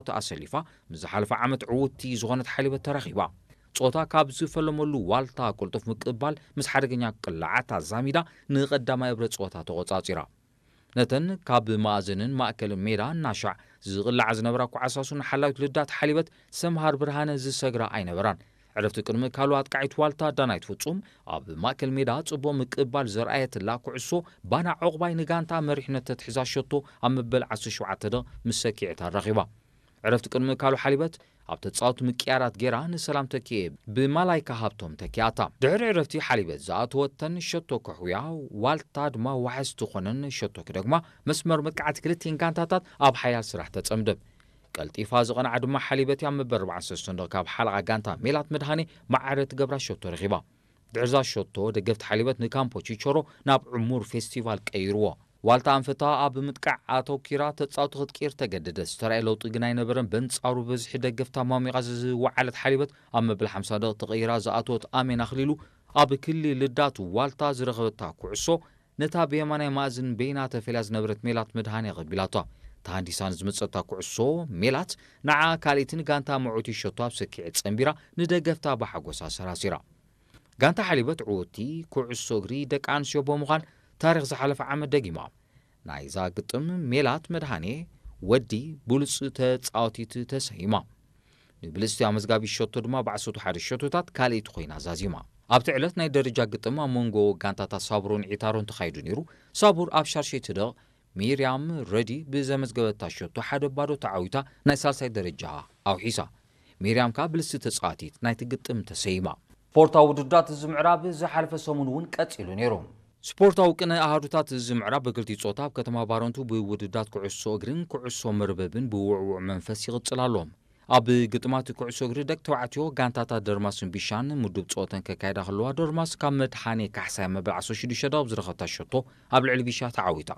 ተኣሰሊፋ ምዝሓለፈ ዓመት ዕውቲ ዝኾነት ሓሊበት ተረኺባ ጾታ ካብ ዝፈለመሉ ዋልታ ቁልጡፍ ምቅባል ምስ ሓደገኛ ቅልዓት ኣዛሚዳ ንቐዳማይ እብረ ጾታ ተቖጻጺራ ነተን ካብ ማእዘንን ማእከልን ሜዳ ናሻዕ ዝቕላዕ ዝነበራ ኳዓሳሱን ሓላዊት ልዳት ሓሊበት ሰምሃር ብርሃነ ዝሰግራ ኣይነበራን ዕረፍቲ ቅድሚ ካልእ ኣጥቃዒት ዋልታ ዳናይት ፍጹም ኣብ ማእከል ሜዳ ጽቡቕ ምቅባል ዘርኣየትላ ኩዕሶ ባና ዕቑባይ ንጋንታ መሪሕነት ተትሒዛ ሸቶ ኣብ መበል 17 ምስ ሰኪዕታ ረኺባ ዕረፍቲ ቅድሚ ካልእ ሓሊበት ኣብ ተጻወቱ ምቅያራት ጌራ ንሰላም ተኪኤ ብማላይካ ሃብቶም ተኪኣታ ድሕሪ ዕረፍቲ ሓሊበት ዝኣተወተን ሸቶ ከሕውያ ዋልታ ድማ ዋሕስቲ ኾነን ሸቶ ክደግማ መስመር መጥቃዕቲ ክልቲአን ጋንታታት ኣብ ሓያል ስራሕ ተጸምደብ ቀልጢፋ ዝቐንዓ ድማ ሓሊበት ኣብ መበል 43 ካብ ሓለቓ ጋንታ ሜላት መድሃኔ ማዕረ ትገብራ ሸቶ ረኺባ ድሕርዛ ሸቶ ደገፍቲ ሓሊበት ንካምፖ ቺቾሮ ናብ ዕሙር ፌስቲቫል ቀይርዎ ዋልታ ኣንፈታ ኣብ ምጥቃዕ ኣተውኪራ ተጻውቲ ክትቀይር ተገደደ ዝተረኣየ ለውጢ ግን ኣይነበረን በንጻሩ በዝሒ ደገፍታ ማሚቓ ዝወዓለት ሓሊበት ኣብ መበል 50 ደቂቕ ተቐይራ ዝኣተወት ኣሜን ኣኽሊሉ ኣብ ክልል ልዳቱ ዋልታ ዝረኸበታ ኩዕሶ ነታ ብየማናይ ማእዝን ቤና ተፈልያ ዝነበረት ሜላት መድሃኔ ቐቢላታ ተሃንዲሳን ዝመጸታ ኩዕሶ ሜላት ንዓ ካልእትን ጋንታ መዑቲ ሸቶ ኣብ ሰኪዕት ጸንቢራ ንደገፍታ ብሓጎሳ ሰራሲራ ጋንታ ሓሊበት ዕውቲ ኩዕሶ እግሪ ደቂ ኣንስትዮ ብምዃን ታሪኽ ዝሓለፈ ዓመት ደጊማ ናይዛ ግጥም ሜላት መድሃኔ ወዲ ብሉፅ ተጻወቲት ተሰይማ ንብልስቲ ኣመዝጋቢ ሸቶ ድማ ብ11 ሸቶታት ካልእቲ ኮይና ዛዚማ ኣብቲ ዕለት ናይ ደረጃ ግጥም ኣብ መንጎ ጋንታታት ሳቡርን ዒታሮን ተኻይዱ ነይሩ ሳቡር ኣብ 6 ደቂቕ ሚርያም ረዲ ብዘመዝገበታ ሸቶ 1-0 ተዓዊታ ናይ ሳልሳይ ደረጃ ኣውሒሳ ሚርያም ካብ ብልስቲ ተጻዋቲት ናይቲ ግጥም ተሰይማ ስፖርታዊ ውድድራት እዚ ምዕራብ ዝሓለፈ ሰሙን እውን ቀፂሉ ነይሩ ስፖርታዊ ቅነ ኣሃዱታት እዚ ምዕራብ በክልቲ ጾታ ኣብ ከተማ ባሮንቱ ብውድድራት ኩዕሶ እግርን ኩዕሶ መርበብን ብውዕውዕ መንፈስ ይቕጽል ኣሎም ኣብ ግጥማት ኩዕሶ እግሪ ደቂ ተባዕትዮ ጋንታታት ደርማስን ቢሻን ምድብ ጾተን ከካይዳ ከለዋ ደርማስ ካብ መድሓኔ ካሕሳይ መበል 16 ደቂቕ ዝረኸብታ ሸቶ ኣብ ልዕሊ ቢሻ ተዓዊታ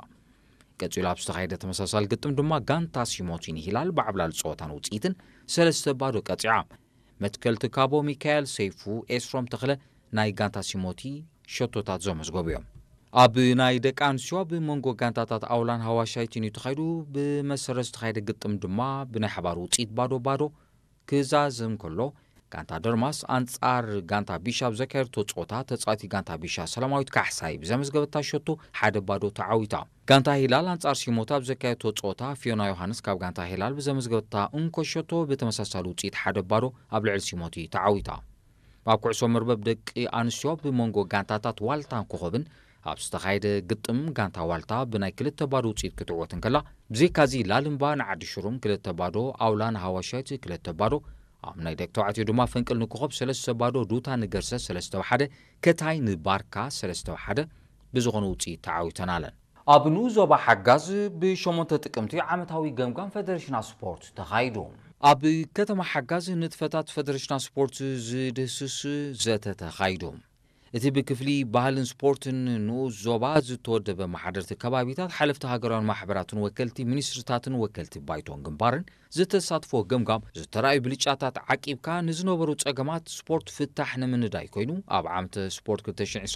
ቀፂሉ ኣብ ዝተኻየደ ተመሳሳሊ ግጥም ድማ ጋንታ ሲሞቲን ሂላል ብዓብላል ጾታን ውፅኢትን 3-0 ቀፂዓ መትከልቲ ካቦ ሚካኤል ሰይፉ ኤስሮም ተኽለ ናይ ጋንታ ሲሞቲ ሸቶታት ዘመዝገቡ እዮም ኣብ ናይ ደቂ ኣንስትዮ ብመንጎ ጋንታታት ኣውላን ሃዋሻይትን እዩ ተኻይዱ ብመሰረት ዝተኻየደ ግጥም ድማ ብናይ ሓባር ውፅኢት 0-0 ክዛዝም ከሎ ጋንታ ደርማስ ኣንጻር ጋንታ ቢሻብ ዘካየድቶ ጾታ ተጻዋቲ ጋንታ ቢሻ ሰላማዊት ካሕሳይ ብዘመዝገበታ ሸቶ 1-0 ተዓዊታ ጋንታ ሂላል ኣንጻር ሲሞታ ብዘካየድቶ ጾታ ፊዮና ዮሃንስ ካብ ጋንታ ሂላል ብዘመዝገበታ እንኮ ሸቶ ብተመሳሳሊ ውፅኢት 1-0 ኣብ ልዕሊ ሲሞቲ ተዓዊታ ኣብ ኩዕሶ መርበብ ደቂ ኣንስትዮ ብመንጎ ጋንታታት ዋልታን ኮኸብን ኣብ ዝተኻየደ ግጥም ጋንታ ዋልታ ብናይ 2-0 ውፅኢት ክትዕወት እንከላ ብዘይካዚ ላልምባ ንዓዲ ሽሩም 2-0 ኣውላን ሃዋሻይት 2-0 ኣብ ናይ ደቂ ተባዕትዮ ድማ ፈንቅል ንኮኸብ 3-0 ዱታ ንገርሰ 3-1 ከታይ ንባርካ 3-1 ብዝኾነ ውፅኢት ተዓዊተን ኣለን ኣብ ንዞባ ሓጋዝ ብ8 ጥቅምቲ ዓመታዊ ገምጋም ፌደሬሽናል ስፖርት ተኻይዱ ኣብ ከተማ ሓጋዝ ንጥፈታት ፌደሬሽናል ስፖርት ዝድህስስ ዘተ ተኻይዱ እቲ ብክፍሊ ባህልን ስፖርትን ንኡስ ዞባ ዝተወደበ ማሕደርቲ ከባቢታት ሓለፍቲ ሃገራውን ማሕበራትን ወከልቲ ሚኒስትርታትን ወከልቲ ባይቶን ግንባርን ዝተሳትፎ ገምጋም ዝተረኣዩ ብልጫታት ዓቂብካ ንዝነበሩ ጸገማት ስፖርት ፍታሕ ንምንዳይ ኮይኑ ኣብ ዓመተ ስፖርት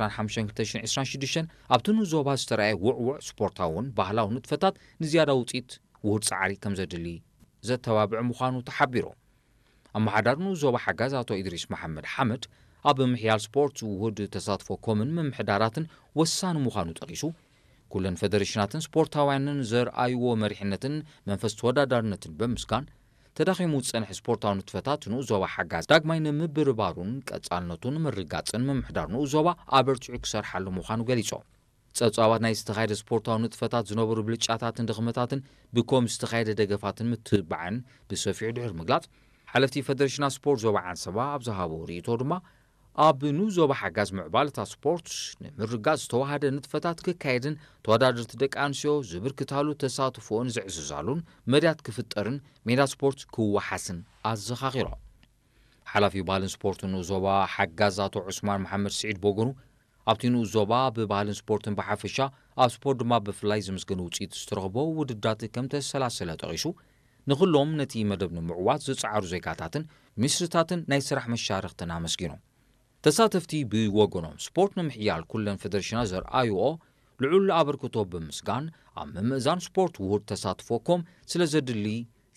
2025-2026 ኣብቲ ንዞባ ዝተረኣየ ውዕውዕ ስፖርታውን ባህላውን ንጥፈታት ንዝያዳ ውፅኢት ውሁድ ፃዕሪ ከም ዘድሊ ዘተባብዕ ምዃኑ ተሓቢሩ ኣመሓዳር ንዞባ ሓጋዝ ኣቶ ኢድሪስ መሐመድ ሓመድ ኣብ ምሕያል ስፖርት ውሁድ ተሳትፎ ኮምን ምምሕዳራትን ወሳኒ ምዃኑ ጠቂሱ ኩለን ፌደሬሽናትን ስፖርታውያንን ዘርኣይዎ መሪሕነትን መንፈስ ተወዳዳርነትን ብምስጋን ተዳኺሙ ዝጸንሐ ስፖርታዊ ንጥፈታት ንዞባ ሓጋዝ ዳግማይ ንምብርባሩን ቀጻልነቱን ምርጋጽን ምምሕዳር ንዞባ ኣበርቲዑ ክሰርሓሉ ምዃኑ ገሊጾም ጸብጻባት ናይ ዝተኻየደ ስፖርታዊ ንጥፈታት ዝነበሩ ብልጫታትን ድኽመታትን ብኮም ዝተኻየደ ደገፋትን ምትብባዕን ብሰፊዑ ድሕሪ ምግላጽ ሓለፍቲ ፌደሬሽናል ስፖርት ዞባ ዓንሰባ ኣብ ዝሃቦ ርእይቶ ድማ ኣብ ንዞባ ሓጋዝ ምዕባለታ ስፖርት ንምርጋጽ ዝተዋሃደ ንጥፈታት ክካየድን ተወዳደርቲ ደቂ ኣንስትዮ ዝብርክታሉ ተሳትፎን ዝዕዝዛሉን መድያት ክፍጠርን ሜዳ ስፖርት ክወሓስን ኣዘኻኺሮም ሓላፊ ባህልን ስፖርትን ንዞባ ሓጋዝ ኣቶ ዑስማን መሐመድ ስዒድ ቦጎኑ ኣብቲ ንዞባ ብባህልን ስፖርትን ብሓፈሻ ኣብ ስፖርት ድማ ብፍላይ ዝምስገኑ ውፅኢት ዝተረኽቦ ውድዳት ከም ተሰላሰለ ጠቂሱ ንኹሎም ነቲ መደብ ንምዕዋት ዝፀዓሩ ዜጋታትን ሚኒስትርታትን ናይ ስራሕ መሻርክትን ኣመስጊኖም ተሳተፍቲ ብወገኖም ስፖርት ንምሕያል ኩለን ፌደሬሽናት ዘርኣይዎ ልዑል ኣበርክቶ ብምስጋን ኣብ ምምእዛን ስፖርት ውሁድ ተሳትፎ ኮም ስለ ዘድሊ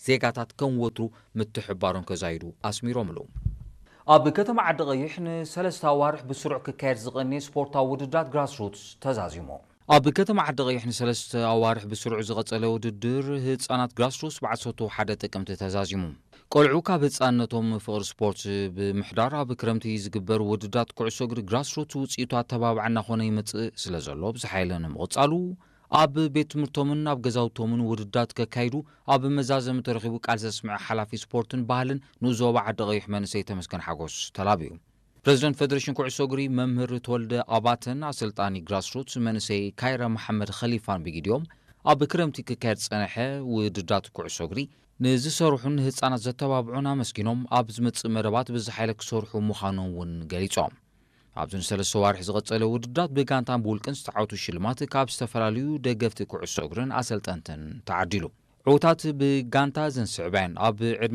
ዜጋታት ከም ወትሩ ምትሕባሮም ከዛይዱ ኣስሚሮም ኣለዉ ኣብ ከተማ ዓዲ ቀይሕ ንሰለስተ ኣዋርሕ ብስሩዕ ክካየድ ዝቐንየ ስፖርታዊ ውድድራት ግራስሩትስ ተዛዚሙ ኣብ ከተማ ዓዲ ቀይሕ ንሰለስተ ኣዋርሕ ብስሩዕ ዝቐጸለ ውድድር ህጻናት ግራስሩትስ ብ11 ጥቅምቲ ተዛዚሙ ቆልዑ ካብ ህጻንነቶም ፍቕሪ ስፖርት ብምሕዳር ኣብ ክረምቲ ዝግበር ውድድራት ኩዕሶ እግሪ ግራስሩትስ ውጽኢቱ ኣተባብዓና ኾነ ይመጽእ ስለ ዘሎ ብዝሓይለ ንምቕጻሉ ኣብ ቤት ትምህርቶምን ኣብ ገዛውቶምን ውድድራት ከካይዱ ኣብ መዛዘም ተረኺቡ ቃል ዘስምዕ ሓላፊ ስፖርትን ባህልን ንዞባ ዓዲ ቀይሕ መንእሰይ ተመስገን ሓጎስ ተላብዩ ፕሬዚደንት ፌደሬሽን ኩዕሶ እግሪ መምህር ተወልደ ኣባተን ኣሰልጣኒ ግራስሩትስ መንእሰይ ካይራ መሐመድ ኸሊፋን ብጊድዮም ኣብ ክረምቲ ክካየድ ዝጸንሐ ውድድራት ኩዕሶ እግሪ ንዝሰርሑን ህጻናት ዘተባብዑን ኣመስጊኖም ኣብ ዝመጽእ መደባት ብዝሓይለ ክሰርሑ ምዃኖም እውን ገሊጾም ኣብዚ ንሰለስተ ዋርሒ ዝቐጸለ ውድድራት ብጋንታን ብውልቅን ዝተዓወቱ ሽልማት ካብ ዝተፈላለዩ ደገፍቲ ኩዕሶ እግርን ኣሰልጠንትን ተዓዲሉ ዕውታት ብጋንታ ዘንስዕበን ኣብ ዕድመ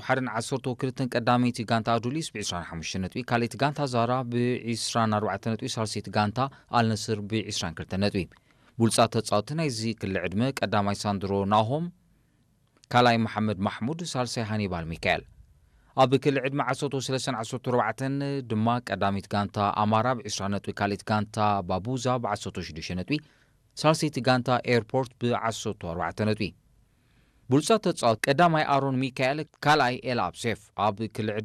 11-12 ቀዳመይቲ ጋንታ ኣዱሊስ ብ25 ነጥቢ ካልእቲ ጋንታ ዛራ ብ24 ነጥቢ ሳልሰይቲ ጋንታ ኣልነስር ብ22 ነጥቢ ብሉጻት ተጻወቲ ናይዚ ክልል ዕድመ ቀዳማይ ሳንድሮ ናሆም ካልኣይ መሐመድ ማሕሙድ ሳልሳይ ሃኒባል ሚካኤል ኣብ ክልል ዕድመ 13-14 ድማ ቀዳሚት ጋንታ ኣማራ ብ20 ነጥቢ ካልእቲ ጋንታ ባቡዛ ብ16 ነጥቢ ሳልሰይቲ ጋንታ ኤርፖርት ብ14 ነጥቢ ብሉጻት ተጻወቲ ቀዳማይ ኣሮን ሚካኤል ካልኣይ ኤልኣብ ሴፍ ኣብ ክልል ዕድመ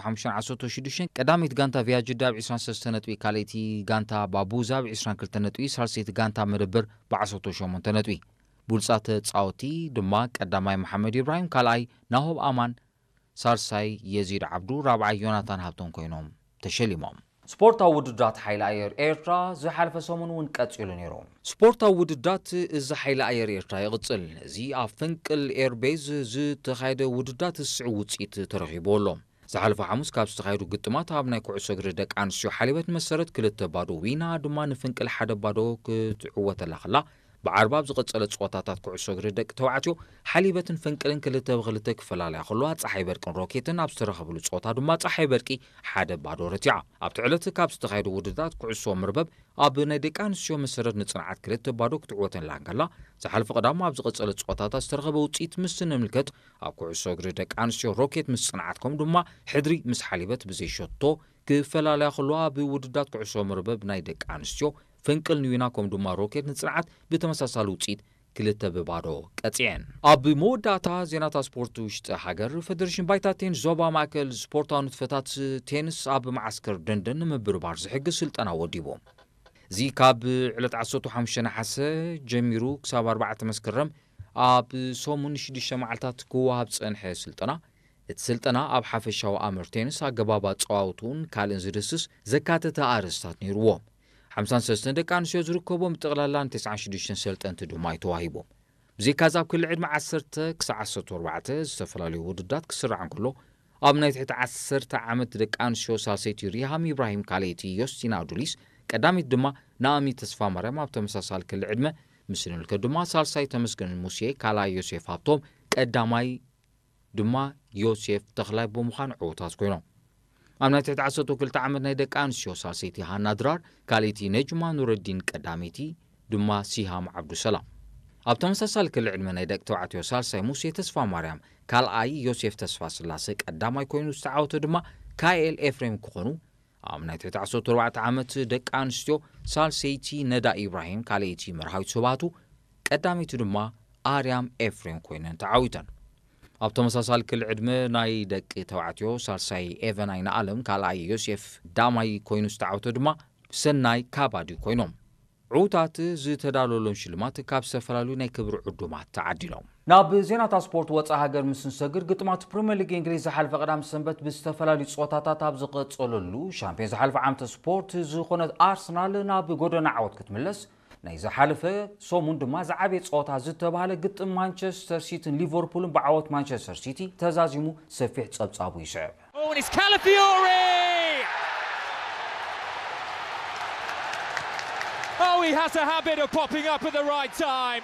15-16 ቀዳሚት ጋንታ ቪያጅዳ ብ23 ነጥቢ ካልእቲ ጋንታ ባቡዛ ብ22 ነጥቢ ሳልሰይቲ ጋንታ መደበር ብ18 ነጥቢ ብሉጻት ተጻወቲ ድማ ቀዳማይ መሐመድ ኢብራሂም ካልኣይ ናሆብ ኣማን ሳልሳይ የዚድ ዓብዱ ራብዓይ ዮናታን ሃብቶም ኮይኖም ተሸሊሞም ስፖርታዊ ውድድራት ሓይሊ ኣየር ኤርትራ ዝሓለፈ ሰሙን እውን ቀጺሉ ነይሩ ስፖርታዊ ውድድራት እዚ ሓይሊ ኣየር ኤርትራ ይቕጽል እዚ ኣብ ፈንቅል ኤርቤዝ ዝተኻየደ ውድድራት ዝስዕ ውጽኢት ተረኺቡ ኣሎ ዝሓለፈ ሐሙስ ካብ ዝተኻየዱ ግጥማት ኣብ ናይ ኩዕሶ እግሪ ደቂ ኣንስትዮ ሓሊበት መሰረት 2 ባዶ ዊና ድማ ንፍንቅል 1 ባዶ ክትዕወተላ ኸላ ብዓርባብ ዝቐጸለ ጸወታታት ኩዕሶ እግሪ ደቂ ተባዕትዮ ሓሊበትን ፈንቅልን 2-2 ክፈላለያ ከለዋ ፀሓይ በርቅን ሮኬትን ኣብ ዝተረኸብሉ ጸወታ ድማ ፀሓይ በርቂ 1 ባዶ ረቲዓ ኣብቲ ዕለት ካብ ዝተኻየዱ ውድድራት ኩዕሶ ምርበብ ኣብ ናይ ደቂ ኣንስትዮ መሰረት ንጽንዓት 2 ባዶ ክትዕወተላ ከላ ዝሓለፈ ቀዳማ ኣብ ዝቐጸለ ጸወታታት ዝተረኸበ ውጽኢት ምስ ንምልከት ኣብ ኩዕሶ እግሪ ደቂ ኣንስትዮ ሮኬት ምስ ጽንዓትኩም ድማ ሕድሪ ምስ ሓሊበት ብዘይሸቶ ክፈላለያ ከለዋ ብውድድራት ኩዕሶ ምርበብ ናይ ደቂ ኣንስትዮ ፈንቅል ንዊና ከም ድማ ሮኬት ንጽንዓት ብተመሳሳሊ ውጽኢት 2 ባዶ ቀጽየን ኣብ መወዳእታ ዜናታት ስፖርት ውሽጢ ሃገር ፌደሬሽን ባይታ ቴኒስ ዞባ ማእከል ስፖርታዊ ንጥፈታት ቴኒስ ኣብ ማዓስከር ደንደን ንምብርባር ዝሕግዝ ስልጠና ወዲቡ እዚ ካብ ዕለት 15 ነሓሰ ጀሚሩ ክሳብ 4 መስከረም ኣብ ሰሙን 6 መዓልታት ክወሃብ ዝጸንሐ ስልጠና እቲ ስልጠና ኣብ ሓፈሻዊ ኣምር ቴኒስ ኣገባባ ጸዋውቱን ካልእን ዝድስስ ዘካተተ ኣርእስታት ነይርዎ 53 ደቂ ኣንስትዮ ዝርከቦም ብጠቕላላ 96 ሰልጠንቲ ድማ ተዋሂቦም ብዘይካዛ ኣብ ክልል ዕድመ 10 ክሳብ 14 ዝተፈላለዩ ውድድራት ክስራሕ እንከሎ ኣብ ናይ ትሕቲ 10 ዓመት ደቂ ኣንስትዮ ሳልሰይቲ ሪሃም ኢብራሂም ካልአይቲ ዮስቲና ኣዱሊስ ቀዳሚት ድማ ናኦሚ ተስፋ ማርያም ኣብ ተመሳሳሊ ክልል ዕድመ ምስ ንምልከት ድማ ሳልሳይ ተመስገን ሙሴ ካልኣይ ዮሴፍ ሃብቶም ቀዳማይ ድማ ዮሴፍ ተኽላይ ብምዃን ዕውታት ኮይኖም ኣብ ናይ ትሕቲ 12 ዓመት ናይ ደቂ ኣንስትዮ ሳልሰይቲ ሃና ድራር ካልአይቲ ነጅማ ኑረዲን ቀዳሚቲ ድማ ሲሃም ዓብዱሰላም ኣብ ተመሳሳሊ ክልል ዕድመ ናይ ደቂ ተባዕትዮ ሳልሳይ ሙሴ ተስፋ ማርያም ካልኣይ ዮሴፍ ተስፋ ስላሴ ቀዳማይ ኮይኑ ዝተዓወተ ድማ ካኤል ኤፍሬም ክኾኑ ኣብ ናይ ትሕቲ 14 ዓመት ደቂ ኣንስትዮ ሳልሰይቲ ነዳ ኢብራሂም ካልአይቲ መርሃዊት ሰባቱ ቀዳሚቲ ድማ ኣርያም ኤፍሬም ኮይነን ተዓዊተን ኣብ ተመሳሳሊ ክልል ዕድመ ናይ ደቂ ተባዕትዮ ሳልሳይ ኤቨን ኣይነ ዓለም ካልኣይ ዮሴፍ ዳማይ ኮይኑ ዝተዓወተ ድማ ሰናይ ካባዲ ኮይኖም ዕውታት ዝተዳለወሎም ሽልማት ካብ ዝተፈላለዩ ናይ ክብሪ ዕዱማት ተዓዲሎም ናብ ዜናታት ስፖርት ወፃኢ ሃገር ምስ ንሰግር ግጥማት ፕሪምየር ሊግ እንግሊዝ ዝሓለፈ ቀዳም ሰንበት ብዝተፈላለዩ ጸወታታት ኣብ ዝቐጸለሉ ሻምፒዮን ዝሓለፈ ዓመት ስፖርት ዝኾነት ኣርሰናል ናብ ጎደና ዓወት ክትምለስ ናይ ዝሓለፈ ሰሙን ድማ ዝዓበየ ጸወታ ዝተባሃለ ግጥም ማንቸስተር ሲቲን ሊቨርፑልን ብዓወት ማንቸስተር ሲቲ ተዛዚሙ ሰፊሕ ጸብጻቡ ይስዕብ Oh, he has a habit of popping up at the right time.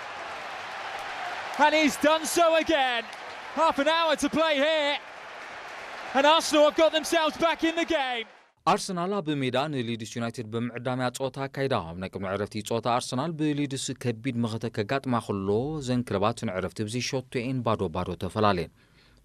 And he's done so again. Half an hour to play here. And Arsenal have got themselves back in the game. أرسنال بميدان ليدس يونايتد بمعدامي صوتا كايدا منكم عرفتي صوتا أرسنال بليدس كبيد مغتا كغاط ما خلو زن كلبات عرفت بزي شوتين بادو تفلالين